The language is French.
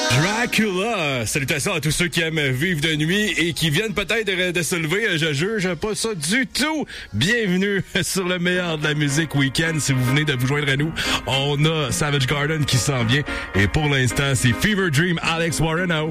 Dracula! Salutations à tous ceux qui aiment vivre de nuit et qui viennent peut-être de se lever. Je juge pas ça du tout. Bienvenue sur le meilleur de la musique week-end. Si vous venez de vous joindre à nous, on a Savage Garden qui s'en vient. Et pour l'instant, c'est Fever Dream, Alex Warren.